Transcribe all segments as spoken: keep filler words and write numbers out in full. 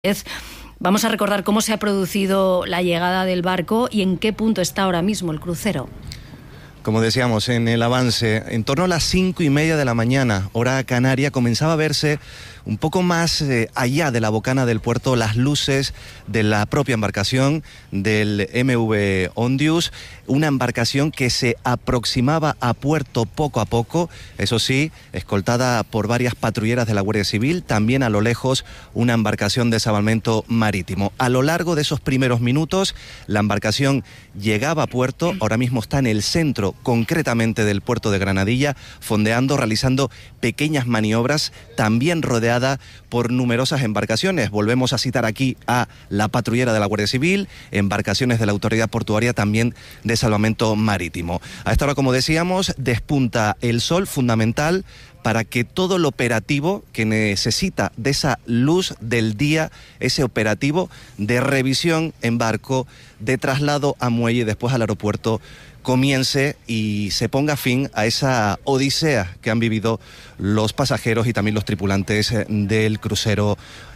Vamos a recordar cómo se ha producido la llegada del barco y en qué punto está ahora mismo el crucero. Como decíamos en el avance, en torno a las cinco y media de la mañana, hora canaria, comenzaba a verse un poco más eh, allá de la bocana del puerto las luces de la propia embarcación del M V Ondius, una embarcación que se aproximaba a puerto poco a poco, eso sí, escoltada por varias patrulleras de la Guardia Civil, también a lo lejos una embarcación de salvamento marítimo. A lo largo de esos primeros minutos, la embarcación llegaba a puerto, ahora mismo está en el centro concretamente del puerto de Granadilla, fondeando, realizando pequeñas maniobras, también rodeada por numerosas embarcaciones. Volvemos a citar aquí a la patrullera de la Guardia Civil, embarcaciones de la Autoridad Portuaria, también de salvamento marítimo. A esta hora, como decíamos, despunta el sol, fundamental para que todo el operativo que necesita de esa luz del día, ese operativo de revisión en barco, de traslado a muelle y después al aeropuerto, comience y se ponga fin a esa odisea que han vivido los pasajeros y también los tripulantes del crucero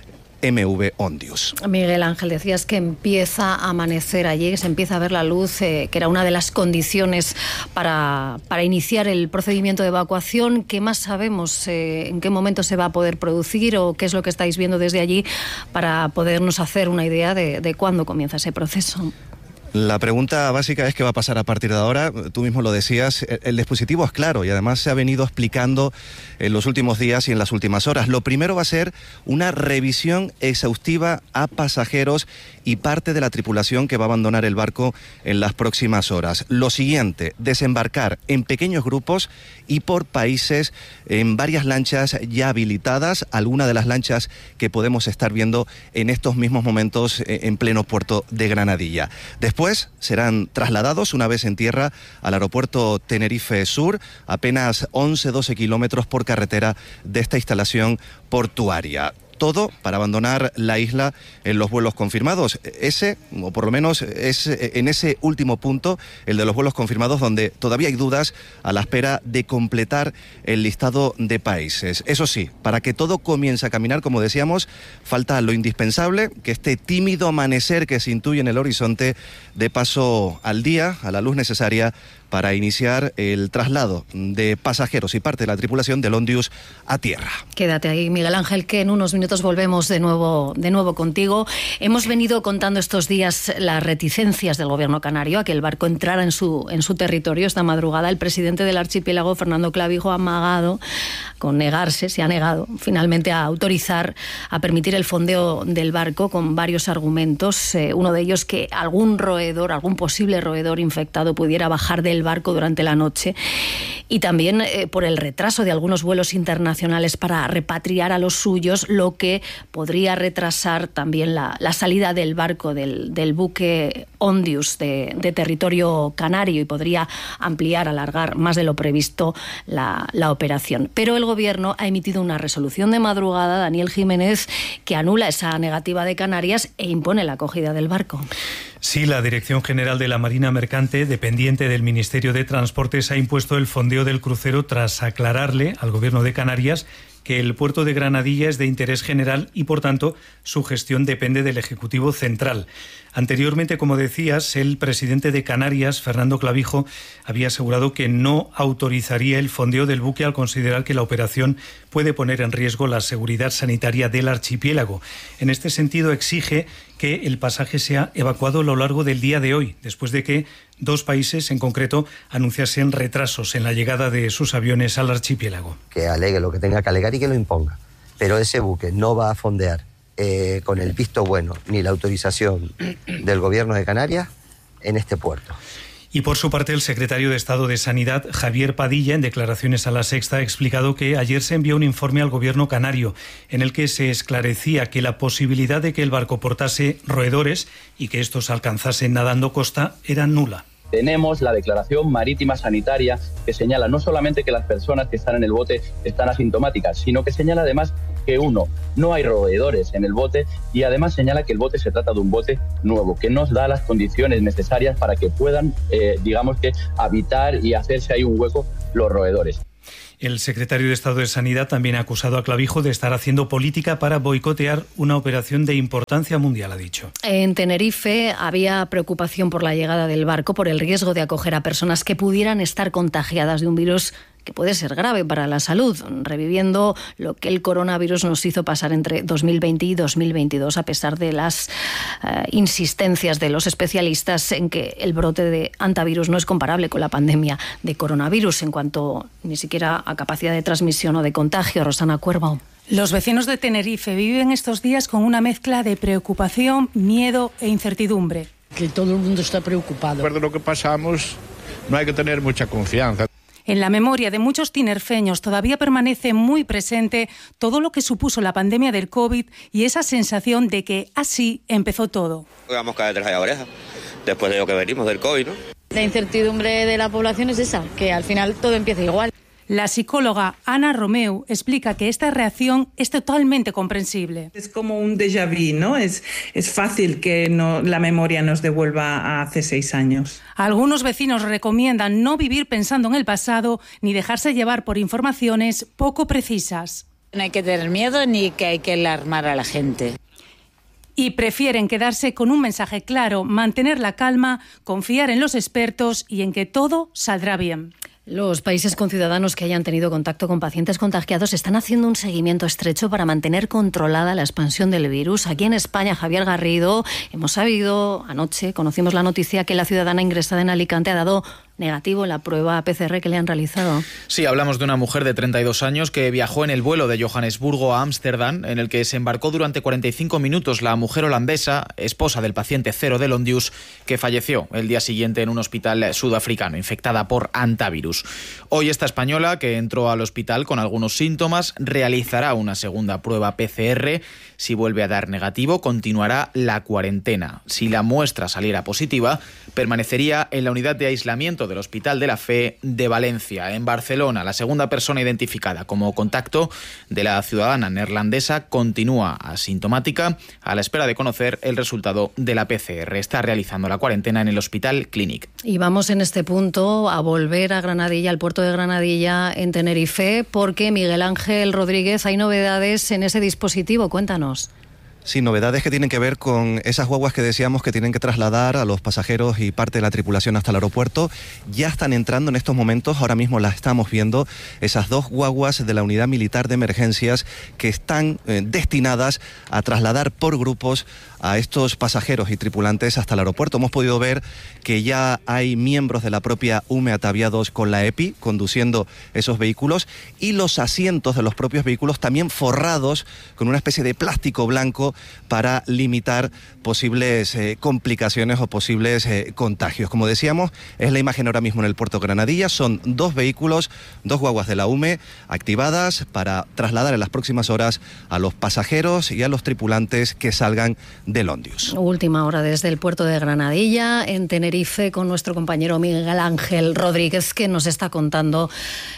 M V Ondius. Miguel Ángel, decías que empieza a amanecer allí, que se empieza a ver la luz, eh, que era una de las condiciones para, para iniciar el procedimiento de evacuación. ¿Qué más sabemos? Eh, ¿En qué momento se va a poder producir o qué es lo que estáis viendo desde allí para podernos hacer una idea de, de cuándo comienza ese proceso? La pregunta básica es qué va a pasar a partir de ahora. Tú mismo lo decías, el dispositivo es claro y además se ha venido explicando en los últimos días y en las últimas horas. Lo primero va a ser una revisión exhaustiva a pasajeros y parte de la tripulación que va a abandonar el barco en las próximas horas. Lo siguiente, desembarcar en pequeños grupos y por países en varias lanchas ya habilitadas, algunas de las lanchas que podemos estar viendo en estos mismos momentos en pleno puerto de Granadilla. Después serán trasladados una vez en tierra al aeropuerto Tenerife Sur, apenas once doce kilómetros por carretera de esta instalación portuaria. Todo para abandonar la isla en los vuelos confirmados. Ese, o por lo menos es en ese último punto, el de los vuelos confirmados, donde todavía hay dudas a la espera de completar el listado de países. Eso sí, para que todo comience a caminar, como decíamos, falta lo indispensable, que este tímido amanecer que se intuye en el horizonte dé paso al día, a la luz necesaria para iniciar el traslado de pasajeros y parte de la tripulación del Ondius a tierra. Quédate ahí, Miguel Ángel, que en unos minutos volvemos de nuevo, de nuevo contigo. Hemos venido contando estos días las reticencias del gobierno canario a que el barco entrara en su, en su territorio. Esta madrugada el presidente del archipiélago, Fernando Clavijo, ha amagado con negarse, se ha negado finalmente a autorizar, a permitir el fondeo del barco con varios argumentos. Eh, uno de ellos que algún roedor, algún posible roedor infectado pudiera bajar del barco durante la noche, y también eh, por el retraso de algunos vuelos internacionales para repatriar a los suyos, lo que podría retrasar también la, la salida del barco, del, del buque Ondius de, de territorio canario, y podría ampliar, alargar más de lo previsto la, la operación. Pero el gobierno ha emitido una resolución de madrugada, Daniel Jiménez, que anula esa negativa de Canarias e impone la acogida del barco. Sí, la Dirección General de la Marina Mercante, dependiente del Ministerio de Transportes, ha impuesto el fondeo del crucero tras aclararle al Gobierno de Canarias que el puerto de Granadilla es de interés general y, por tanto, su gestión depende del Ejecutivo Central. Anteriormente, como decías, el presidente de Canarias, Fernando Clavijo, había asegurado que no autorizaría el fondeo del buque al considerar que la operación puede poner en riesgo la seguridad sanitaria del archipiélago. En este sentido, exige que el pasaje sea evacuado a lo largo del día de hoy, después de que dos países en concreto anunciasen retrasos en la llegada de sus aviones al archipiélago. Que alegue lo que tenga que alegar y que lo imponga, pero ese buque no va a fondear eh, con el visto bueno ni la autorización del Gobierno de Canarias en este puerto. Y por su parte, el secretario de Estado de Sanidad, Javier Padilla, en declaraciones a La Sexta, ha explicado que ayer se envió un informe al gobierno canario en el que se esclarecía que la posibilidad de que el barco portase roedores y que estos alcanzasen nadando costa era nula. Tenemos la declaración marítima sanitaria que señala no solamente que las personas que están en el bote están asintomáticas, sino que señala además que uno, no hay roedores en el bote, y además señala que el bote se trata de un bote nuevo, que nos da las condiciones necesarias para que puedan, eh, digamos que, habitar y hacerse ahí un hueco los roedores. El secretario de Estado de Sanidad también ha acusado a Clavijo de estar haciendo política para boicotear una operación de importancia mundial, ha dicho. En Tenerife había preocupación por la llegada del barco, por el riesgo de acoger a personas que pudieran estar contagiadas de un virus que puede ser grave para la salud, reviviendo lo que el coronavirus nos hizo pasar entre dos mil veinte y dos mil veintidós, a pesar de las uh, insistencias de los especialistas en que el brote de hantavirus no es comparable con la pandemia de coronavirus en cuanto ni siquiera a capacidad de transmisión o de contagio. Rosana Cuervo. Los vecinos de Tenerife viven estos días con una mezcla de preocupación, miedo e incertidumbre. Que todo el mundo está preocupado. Por lo que pasamos, no hay que tener mucha confianza. En la memoria de muchos tinerfeños todavía permanece muy presente todo lo que supuso la pandemia del COVID y esa sensación de que así empezó todo. Vamos a caer de la oreja después de lo que venimos del COVID, ¿no? La incertidumbre de la población es esa, que al final todo empieza igual. La psicóloga Ana Romeu explica que esta reacción es totalmente comprensible. Es como un déjà vu, ¿no? Es, es fácil que no, la memoria nos devuelva a hace seis años. Algunos vecinos recomiendan no vivir pensando en el pasado ni dejarse llevar por informaciones poco precisas. No hay que tener miedo ni que hay que alarmar a la gente. Y prefieren quedarse con un mensaje claro, mantener la calma, confiar en los expertos y en que todo saldrá bien. Los países con ciudadanos que hayan tenido contacto con pacientes contagiados están haciendo un seguimiento estrecho para mantener controlada la expansión del virus. Aquí en España, Javier Garrido, hemos sabido, anoche conocimos la noticia que la ciudadana ingresada en Alicante ha dado negativo en la prueba P C R que le han realizado. Sí, hablamos de una mujer de treinta y dos años que viajó en el vuelo de Johannesburgo a Ámsterdam, en el que se embarcó durante cuarenta y cinco minutos la mujer holandesa, esposa del paciente cero de Londius, que falleció el día siguiente en un hospital sudafricano, infectada por hantavirus. Hoy esta española, que entró al hospital con algunos síntomas, realizará una segunda prueba P C R. Si vuelve a dar negativo, continuará la cuarentena. Si la muestra saliera positiva, permanecería en la unidad de aislamiento del Hospital de la Fe de Valencia. En Barcelona, la segunda persona identificada como contacto de la ciudadana neerlandesa continúa asintomática a la espera de conocer el resultado de la P C R. Está realizando la cuarentena en el Hospital Clínic. Y vamos en este punto a volver a Granadilla, al puerto de Granadilla en Tenerife, porque Miguel Ángel Rodríguez, hay novedades en ese dispositivo. Cuéntanos. Sí, novedades que tienen que ver con esas guaguas que decíamos que tienen que trasladar a los pasajeros y parte de la tripulación hasta el aeropuerto. Ya están entrando en estos momentos, ahora mismo las estamos viendo, esas dos guaguas de la Unidad Militar de Emergencias que están eh, destinadas a trasladar por grupos a estos pasajeros y tripulantes hasta el aeropuerto. Hemos podido ver que ya hay miembros de la propia U M E ataviados con la EPI, conduciendo esos vehículos, y los asientos de los propios vehículos también forrados con una especie de plástico blanco para limitar posibles eh, complicaciones o posibles eh, contagios. Como decíamos, es la imagen ahora mismo en el puerto de Granadilla. Son dos vehículos, dos guaguas de la U M E activadas para trasladar en las próximas horas a los pasajeros y a los tripulantes que salgan de Londius. Última hora desde el puerto de Granadilla, en Tenerife, con nuestro compañero Miguel Ángel Rodríguez, que nos está contando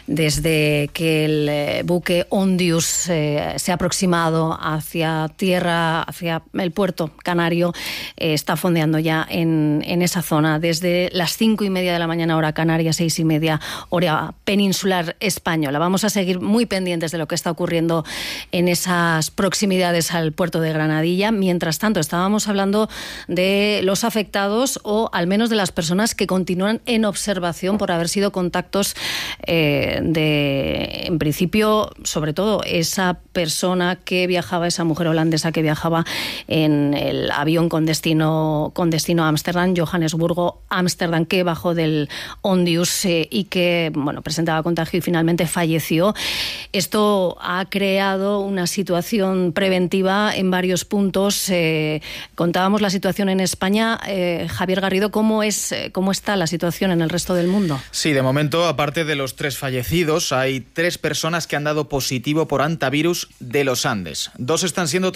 desde que el eh, buque Ondius eh, se ha aproximado hacia tierra, hacia el puerto canario, eh, está fondeando ya en, en esa zona desde las cinco y media de la mañana hora canaria, seis y media hora peninsular española. Vamos a seguir muy pendientes de lo que está ocurriendo en esas proximidades al puerto de Granadilla. Mientras tanto, estábamos hablando de los afectados, o al menos de las personas que continúan en observación por haber sido contactos eh, de, en principio, sobre todo esa persona que viajaba, esa mujer holandesa que viajaba en el avión con destino con destino a Ámsterdam, Johannesburgo, Ámsterdam, que bajó del Ondius eh, y que, bueno, presentaba contagio y finalmente falleció. Esto ha creado una situación preventiva en varios puntos. Eh, contábamos la situación en España. Eh, Javier Garrido, ¿cómo es, cómo está la situación en el resto del mundo? Sí, de momento, aparte de los tres fallecidos, hay tres personas que han dado positivo por hantavirus de los Andes. Dos están siendo tratados en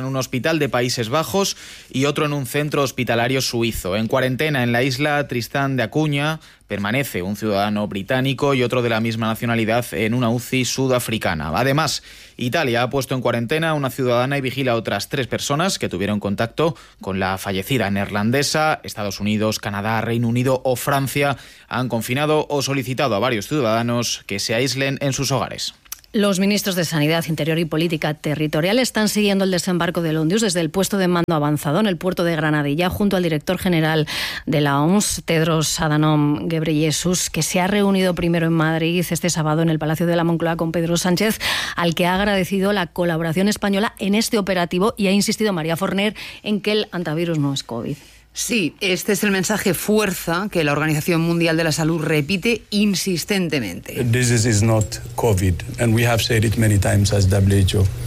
en un hospital de Países Bajos y otro en un centro hospitalario suizo. En cuarentena en la isla Tristán de Acuña permanece un ciudadano británico y otro de la misma nacionalidad en una U C I sudafricana. Además, Italia ha puesto en cuarentena a una ciudadana y vigila a otras tres personas que tuvieron contacto con la fallecida neerlandesa. Estados Unidos, Canadá, Reino Unido o Francia han confinado o solicitado a varios ciudadanos que se aíslen en sus hogares. Los ministros de Sanidad, Interior y Política Territorial están siguiendo el desembarco del Ondius desde el puesto de mando avanzado en el puerto de Granadilla, junto al director general de la O M S, Tedros Adhanom Ghebreyesus, que se ha reunido primero en Madrid este sábado en el Palacio de la Moncloa con Pedro Sánchez, al que ha agradecido la colaboración española en este operativo y ha insistido María Forner en que el antivirus no es COVID. Sí, este es el mensaje fuerza que la Organización Mundial de la Salud repite insistentemente. This is not COVID, and we have said it many times as W H O.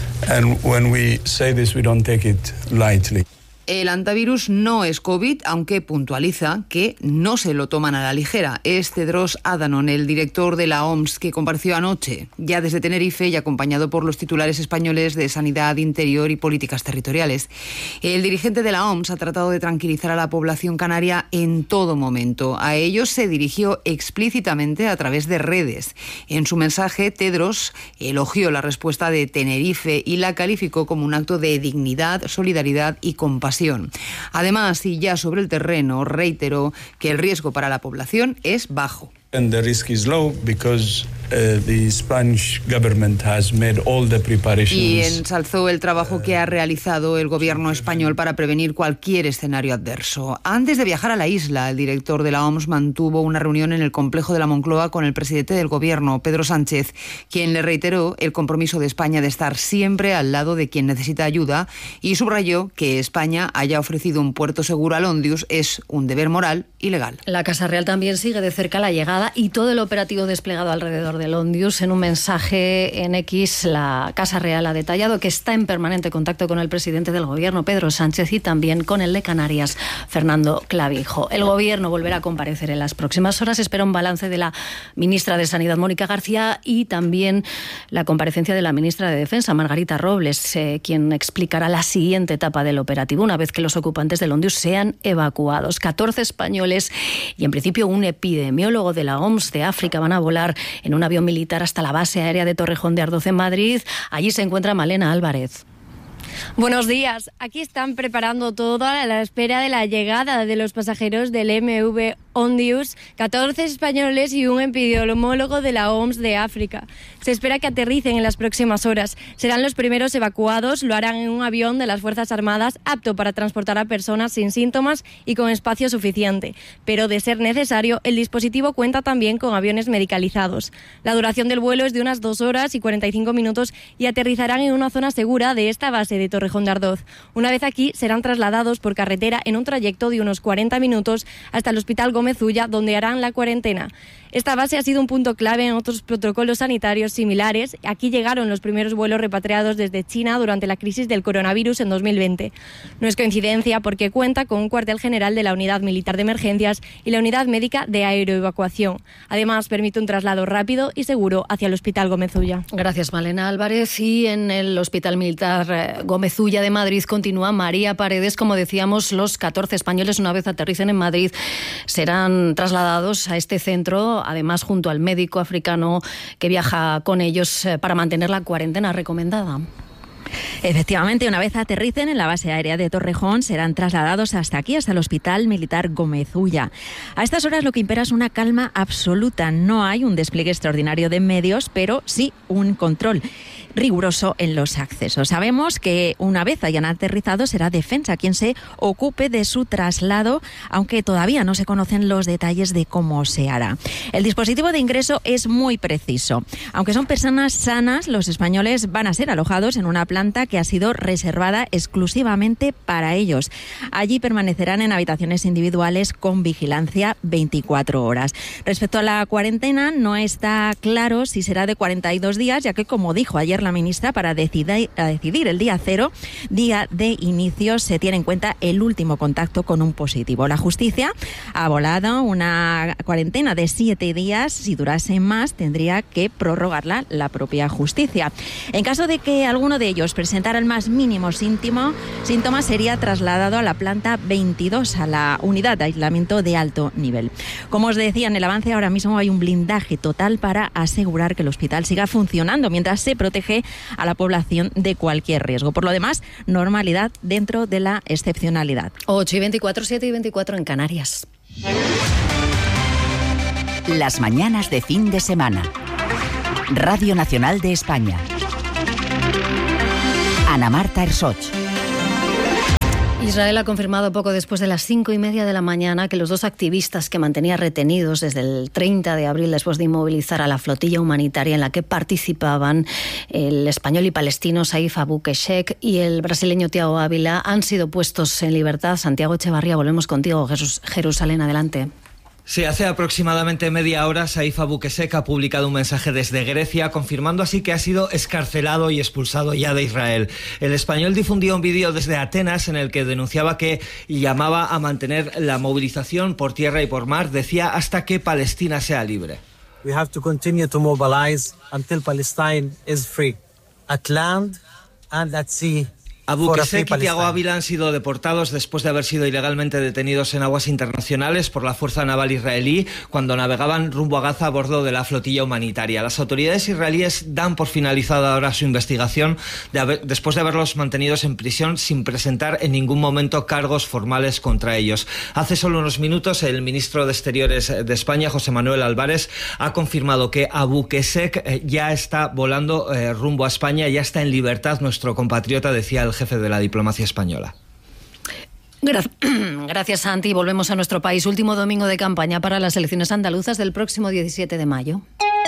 And when we say this, we don't take it lightly. El antivirus no es COVID, aunque puntualiza que no se lo toman a la ligera. Es Tedros Adhanom, el director de la O M S, que compareció anoche, ya desde Tenerife y acompañado por los titulares españoles de Sanidad, Interior y Políticas Territoriales. El dirigente de la O M S ha tratado de tranquilizar a la población canaria en todo momento. A ellos se dirigió explícitamente a través de redes. En su mensaje, Tedros elogió la respuesta de Tenerife y la calificó como un acto de dignidad, solidaridad y compasión. Además, y ya sobre el terreno, reiteró que el riesgo para la población es bajo. And the risk is low because uh, the Spanish government has made all the preparations. Y ensalzó el trabajo que ha realizado el gobierno español para prevenir cualquier escenario adverso. Antes de viajar a la isla, el director de la O M S mantuvo una reunión en el complejo de la Moncloa con el presidente del gobierno, Pedro Sánchez, quien le reiteró el compromiso de España de estar siempre al lado de quien necesita ayuda y subrayó que España haya ofrecido un puerto seguro al Ondius es un deber moral y legal. La Casa Real también sigue de cerca la llegada y todo el operativo desplegado alrededor del Ondius. En un mensaje en X, la Casa Real ha detallado que está en permanente contacto con el presidente del gobierno, Pedro Sánchez, y también con el de Canarias, Fernando Clavijo. El gobierno volverá a comparecer en las próximas horas. Espera un balance de la ministra de Sanidad, Mónica García, y también la comparecencia de la ministra de Defensa, Margarita Robles, eh, quien explicará la siguiente etapa del operativo una vez que los ocupantes del Ondius sean evacuados. catorce españoles y, en principio, un epidemiólogo de la O M S de África van a volar en un avión militar hasta la base aérea de Torrejón de Ardoz en Madrid. Allí se encuentra Malena Álvarez. Buenos días. Aquí están preparando todo a la espera de la llegada de los pasajeros del M V Ondius, catorce españoles y un epidemiólogo de la O M S de África. Se espera que aterricen en las próximas horas. Serán los primeros evacuados, lo harán en un avión de las Fuerzas Armadas apto para transportar a personas sin síntomas y con espacio suficiente. Pero, de ser necesario, el dispositivo cuenta también con aviones medicalizados. La duración del vuelo es de unas dos horas y cuarenta y cinco minutos y aterrizarán en una zona segura de esta base de Torrejón de Ardoz. Una vez aquí, serán trasladados por carretera en un trayecto de unos cuarenta minutos hasta el Hospital Gómez Ulla, donde harán la cuarentena. Esta base ha sido un punto clave en otros protocolos sanitarios similares. Aquí llegaron los primeros vuelos repatriados desde China durante la crisis del coronavirus en dos mil veinte. No es coincidencia porque cuenta con un cuartel general de la Unidad Militar de Emergencias y la Unidad Médica de Aeroevacuación. Además, permite un traslado rápido y seguro hacia el Hospital Gómez Ulla. Gracias, Malena Álvarez. Y en el Hospital Militar Gómez Ulla de Madrid continúa María Paredes. Como decíamos, los catorce españoles, una vez aterricen en Madrid, serán trasladados a este centro, además junto al médico africano que viaja con ellos para mantener la cuarentena recomendada. Efectivamente, una vez aterricen en la base aérea de Torrejón, serán trasladados hasta aquí, hasta el Hospital Militar Gómez Ulla. A estas horas lo que impera es una calma absoluta. No hay un despliegue extraordinario de medios, pero sí un control riguroso en los accesos. Sabemos que una vez hayan aterrizado será Defensa quien se ocupe de su traslado, aunque todavía no se conocen los detalles de cómo se hará. El dispositivo de ingreso es muy preciso. Aunque son personas sanas, los españoles van a ser alojados en una planta que ha sido reservada exclusivamente para ellos. Allí permanecerán en habitaciones individuales con vigilancia veinticuatro horas. Respecto a la cuarentena, no está claro si será de cuarenta y dos días, ya que, como dijo ayer la la ministra para decidir, decidir el día cero, día de inicio, se tiene en cuenta el último contacto con un positivo. La justicia ha volado una cuarentena de siete días. Si durase más, tendría que prorrogarla la propia justicia. En caso de que alguno de ellos presentara el más mínimo síntoma, síntoma sería trasladado a la planta veintidós, a la unidad de aislamiento de alto nivel. Como os decía en el avance, ahora mismo hay un blindaje total para asegurar que el hospital siga funcionando mientras se protege a la población de cualquier riesgo. Por lo demás, normalidad dentro de la excepcionalidad. ocho y veinticuatro, siete y veinticuatro en Canarias. Las mañanas de fin de semana. Radio Nacional de España. Ana Marta Ersoch. Israel ha confirmado poco después de las cinco y media de la mañana que los dos activistas que mantenía retenidos desde el treinta de abril, después de inmovilizar a la flotilla humanitaria en la que participaban el español y palestino Saif Abu Keshek y el brasileño Thiago Ávila, han sido puestos en libertad. Santiago Echevarría, volvemos contigo. Jesús, Jerusalén, adelante. Sí, hace aproximadamente media hora Saif Abu Keshek ha publicado un mensaje desde Grecia confirmando así que ha sido excarcelado y expulsado ya de Israel. El español difundió un vídeo desde Atenas en el que denunciaba que llamaba a mantener la movilización por tierra y por mar, decía, hasta que Palestina sea libre. We have to continue to mobilize until Palestine is free, at land and at sea. Abu Keshek y Thiago Ávila han sido deportados después de haber sido ilegalmente detenidos en aguas internacionales por la Fuerza Naval israelí cuando navegaban rumbo a Gaza a bordo de la flotilla humanitaria. Las autoridades israelíes dan por finalizada ahora su investigación de haber, después de haberlos mantenidos en prisión sin presentar en ningún momento cargos formales contra ellos. Hace solo unos minutos el ministro de Exteriores de España, José Manuel Álvarez, ha confirmado que Abu Keshek ya está volando eh, rumbo a España, ya está en libertad nuestro compatriota, decía el jefe de la diplomacia española. Gracias, Santi. Volvemos a nuestro país. Último domingo de campaña para las elecciones andaluzas del próximo diecisiete de mayo.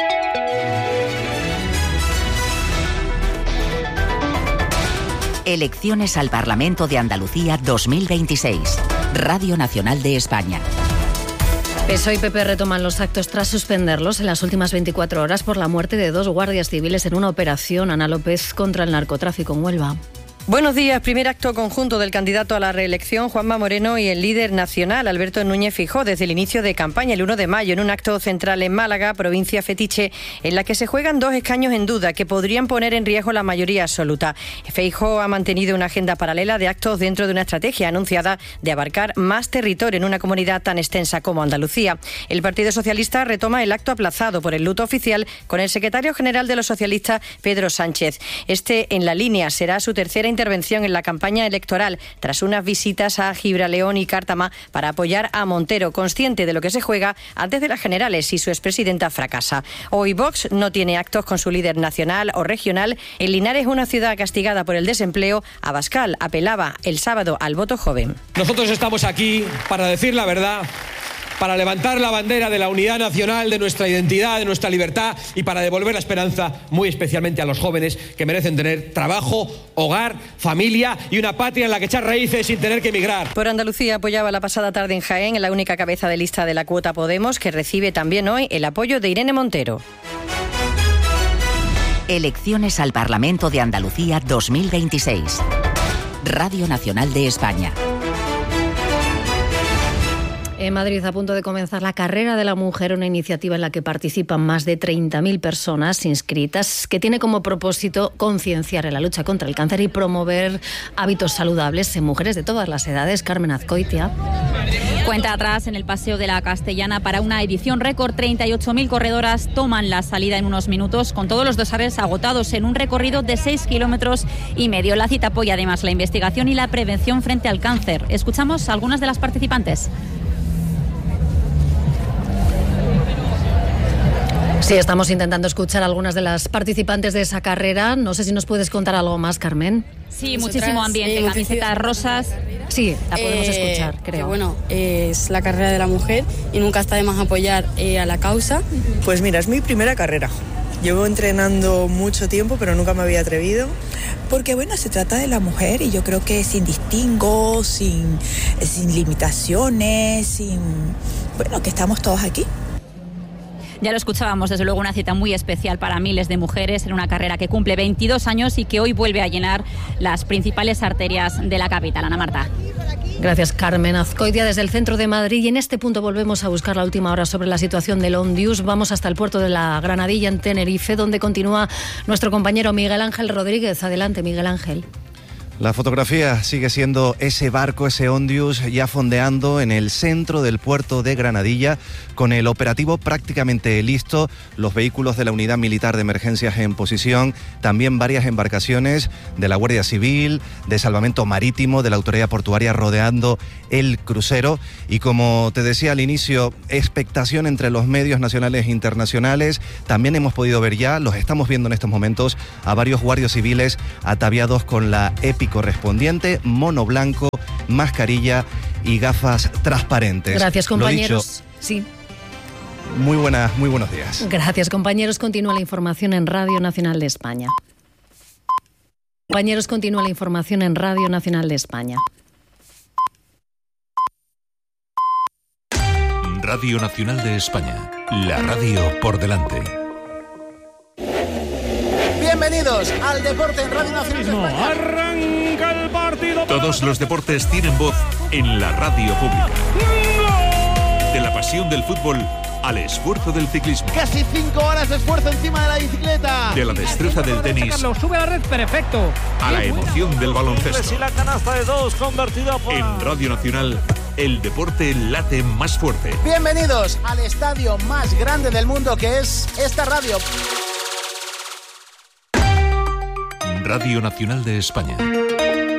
Elecciones al Parlamento de Andalucía dos mil veintiséis. Radio Nacional de España. P S O E y P P retoman los actos tras suspenderlos en las últimas veinticuatro horas por la muerte de dos guardias civiles en una operación, Ana López, contra el narcotráfico en Huelva. Buenos días. Primer acto conjunto del candidato a la reelección, Juanma Moreno, y el líder nacional, Alberto Núñez Feijóo, desde el inicio de campaña, el uno de mayo, en un acto central en Málaga, provincia fetiche, en la que se juegan dos escaños en duda que podrían poner en riesgo la mayoría absoluta. Feijóo ha mantenido una agenda paralela de actos dentro de una estrategia anunciada de abarcar más territorio en una comunidad tan extensa como Andalucía. El Partido Socialista retoma el acto aplazado por el luto oficial con el secretario general de los socialistas, Pedro Sánchez. Este, en la línea, será su tercera intervención en la campaña electoral, tras unas visitas a Gibraleón y Cártama para apoyar a Montero, consciente de lo que se juega antes de las generales si su expresidenta fracasa. Hoy Vox no tiene actos con su líder nacional o regional. En Linares, una ciudad castigada por el desempleo, Abascal apelaba el sábado al voto joven. Nosotros estamos aquí para decir la verdad, para levantar la bandera de la unidad nacional, de nuestra identidad, de nuestra libertad y para devolver la esperanza muy especialmente a los jóvenes que merecen tener trabajo, hogar, familia y una patria en la que echar raíces sin tener que emigrar. Por Andalucía apoyaba la pasada tarde en Jaén, la única cabeza de lista de la cuota Podemos, que recibe también hoy el apoyo de Irene Montero. Elecciones al Parlamento de Andalucía dos mil veintiséis. Radio Nacional de España. En Madrid, a punto de comenzar la Carrera de la Mujer, una iniciativa en la que participan más de treinta mil personas inscritas, que tiene como propósito concienciar en la lucha contra el cáncer y promover hábitos saludables en mujeres de todas las edades. Carmen Azcoitia. Cuenta atrás en el Paseo de la Castellana para una edición récord. treinta y ocho mil corredoras toman la salida en unos minutos, con todos los dosajes agotados en un recorrido de seis kilómetros y medio. La cita apoya además la investigación y la prevención frente al cáncer. Escuchamos a algunas de las participantes. Sí, estamos intentando escuchar a algunas de las participantes de esa carrera. No sé si nos puedes contar algo más, Carmen. Sí, muchísimo ambiente, eh, camisetas rosas. Sí, la podemos eh, escuchar, creo. Bueno, eh, es la carrera de la mujer y nunca está de más apoyar eh, a la causa. Pues mira, es mi primera carrera. Llevo entrenando mucho tiempo, pero nunca me había atrevido. Porque bueno, se trata de la mujer y yo creo que sin distingo, sin, sin limitaciones, sin... Bueno, que estamos todos aquí. Ya lo escuchábamos, desde luego una cita muy especial para miles de mujeres en una carrera que cumple veintidós años y que hoy vuelve a llenar las principales arterias de la capital. Ana Marta. Gracias, Carmen Azcoitia, desde el centro de Madrid. Y en este punto volvemos a buscar la última hora sobre la situación del Ondius. Vamos hasta el puerto de la Granadilla, en Tenerife, donde continúa nuestro compañero Miguel Ángel Rodríguez. Adelante, Miguel Ángel. La fotografía sigue siendo ese barco, ese Ondius, ya fondeando en el centro del puerto de Granadilla, con el operativo prácticamente listo, los vehículos de la Unidad Militar de Emergencias en posición, también varias embarcaciones de la Guardia Civil, de Salvamento Marítimo, de la Autoridad Portuaria rodeando el crucero. Y como te decía al inicio, expectación entre los medios nacionales e internacionales. También hemos podido ver ya, los estamos viendo en estos momentos, a varios guardias civiles ataviados con la épica correspondiente, mono blanco, mascarilla y gafas transparentes. Gracias, compañeros. Sí. Muy buenas, muy buenos días. Gracias, compañeros. Continúa la información en Radio Nacional de España. Compañeros, continúa la información en Radio Nacional de España. Radio Nacional de España. La radio por delante. Bienvenidos al Deporte en Radio Nacional de España. Arranca el partido. Todos los deportes tienen voz en la radio pública. De la pasión del fútbol al esfuerzo del ciclismo. Casi cinco horas de esfuerzo encima de la bicicleta. De la destreza del tenis. Sube a la red, perfecto. A la emoción del baloncesto. Y la canasta de dos convertida por... En Radio Nacional, el deporte late más fuerte. Bienvenidos al estadio más grande del mundo, que es esta radio. Radio Nacional de España.